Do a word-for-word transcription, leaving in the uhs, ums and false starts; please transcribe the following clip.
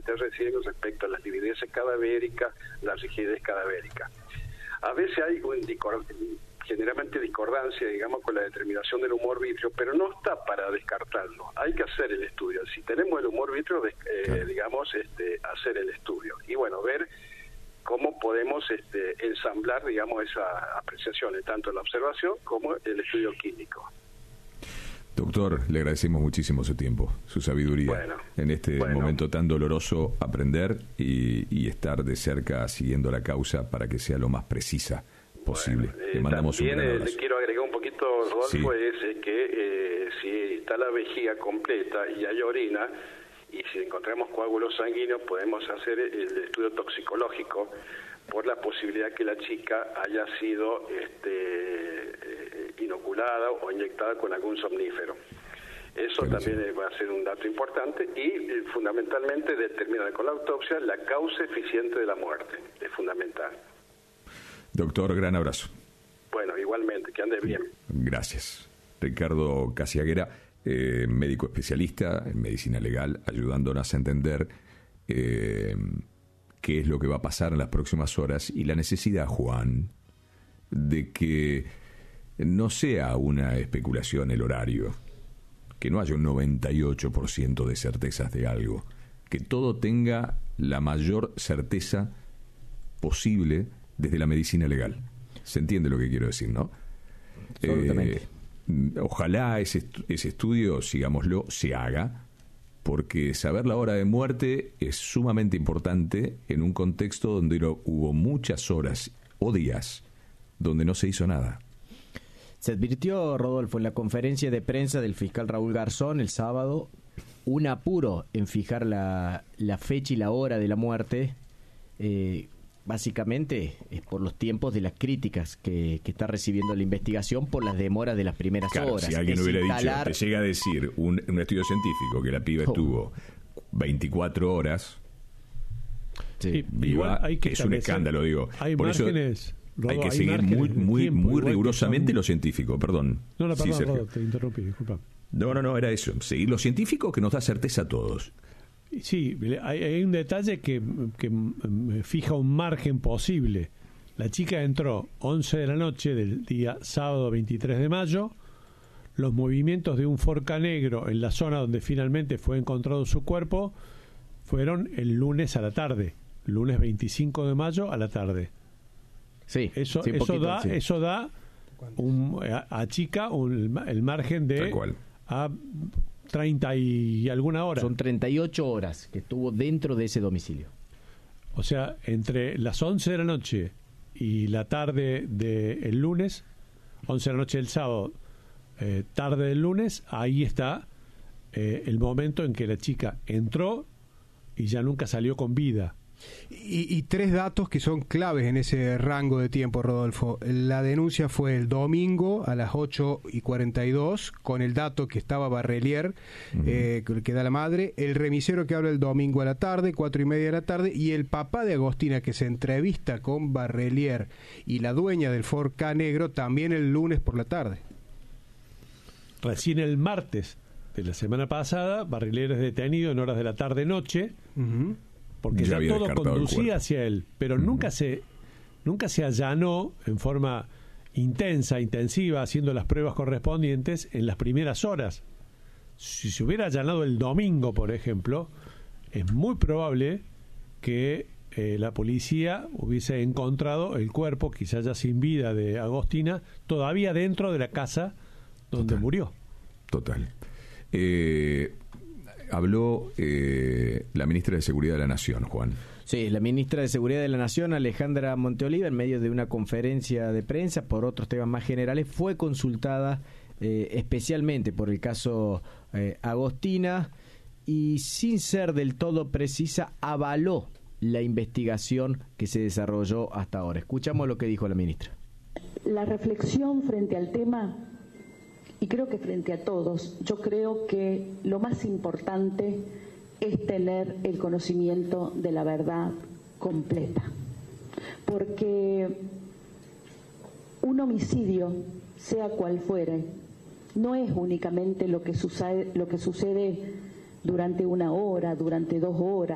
planteé recién respecto a las livideces cadavéricas, la rigidez cadavérica. A veces hay un discord, generalmente discordancia, digamos, con la determinación del humor vítreo, pero no está para descartarlo. Hay que hacer el estudio. Si tenemos el humor vítreo, eh, claro. digamos, este, hacer el estudio. Y bueno, ver cómo podemos este, ensamblar, digamos, esas apreciaciones, tanto en la observación como el estudio clínico. Doctor, le agradecemos muchísimo su tiempo, su sabiduría, bueno, en este bueno. momento tan doloroso, aprender y, y estar de cerca siguiendo la causa para que sea lo más precisa posible. Bueno, eh, le mandamos también, un gran eh, abrazo. le quiero agregar un poquito, Rodolfo, sí. es eh, que eh, si está la vejiga completa y hay orina, y si encontramos coágulos sanguíneos, podemos hacer el estudio toxicológico por la posibilidad que la chica haya sido este, eh, inoculada o inyectada con algún somnífero. Eso Pero también sí. va a ser un dato importante y eh, fundamentalmente determinar con la autopsia la causa eficiente de la muerte. Es fundamental. Doctor, gran abrazo. Bueno, igualmente, que ande bien. Gracias. Ricardo Casiaguera, eh, médico especialista en medicina legal, ayudándonos a entender eh, qué es lo que va a pasar en las próximas horas y la necesidad, Juan, de que no sea una especulación el horario, que no haya un noventa y ocho por ciento de certezas de algo, que todo tenga la mayor certeza posible desde la medicina legal. ¿Se entiende lo que quiero decir, no? Absolutamente. Eh, ojalá ese, ese estudio, sigámoslo, se haga, porque saber la hora de muerte es sumamente importante en un contexto donde hubo muchas horas o días donde no se hizo nada. Se advirtió, Rodolfo, en la conferencia de prensa del fiscal Raúl Garzón el sábado, un apuro en fijar la, la fecha y la hora de la muerte, eh, básicamente es por los tiempos de las críticas que, que está recibiendo la investigación por las demoras de las primeras claro, horas. Si alguien es hubiera instalar... dicho, te llega a decir un, un estudio científico que la piba oh. estuvo veinticuatro horas, sí. viva, hay que es un escándalo, digo. Hay por márgenes, eso Rodo, hay que hay seguir muy muy tiempo, muy rigurosamente son... lo científico, perdón. No, no, perdón, sí, Rodo, te interrumpí, disculpa. No, no, no, era eso. Seguir lo científico que nos da certeza a todos. Sí, hay, hay un detalle que, que fija un margen posible. La chica entró once de la noche del día sábado veintitrés de mayo. Los movimientos de un Forca negro en la zona donde finalmente fue encontrado su cuerpo fueron el lunes a la tarde, lunes veinticinco de mayo a la tarde. Sí, eso, sí, eso, poquito, da, sí. eso da un, a, a chica un, el margen de a treinta y alguna hora. Son treinta y ocho horas que estuvo dentro de ese domicilio. O sea, entre las once de la noche y la tarde del lunes, once de la noche del sábado, eh, tarde del lunes, ahí está eh, el momento en que la chica entró y ya nunca salió con vida. Y, y tres datos que son claves en ese rango de tiempo, Rodolfo. La denuncia fue el domingo a las ocho y cuarenta y dos, con el dato que estaba Barrelier, uh-huh. eh, que da la madre, el remisero que habla el domingo a la tarde, cuatro y media de la tarde, y el papá de Agostina que se entrevista con Barrelier y la dueña del Forca negro también el lunes por la tarde. Recién el martes de la semana pasada, Barrelier es detenido en horas de la tarde-noche, uh-huh. porque ya, ya todo conducía hacia él, pero uh-huh. nunca se nunca se allanó en forma intensa, intensiva, haciendo las pruebas correspondientes en las primeras horas. Si se hubiera allanado el domingo, por ejemplo, es muy probable que eh, la policía hubiese encontrado el cuerpo, quizás ya sin vida, de Agostina, todavía dentro de la casa donde Total. murió. Total. Eh... Habló eh, la ministra de Seguridad de la Nación, Juan. Sí, la ministra de Seguridad de la Nación, Alejandra Monteoliva, en medio de una conferencia de prensa por otros temas más generales, fue consultada eh, especialmente por el caso eh, Agostina y, sin ser del todo precisa, avaló la investigación que se desarrolló hasta ahora. Escuchamos lo que dijo la ministra. La reflexión frente al tema, y creo que frente a todos, yo creo que lo más importante es tener el conocimiento de la verdad completa. Porque un homicidio, sea cual fuere, no es únicamente lo que sucede, lo que sucede durante una hora, durante dos horas,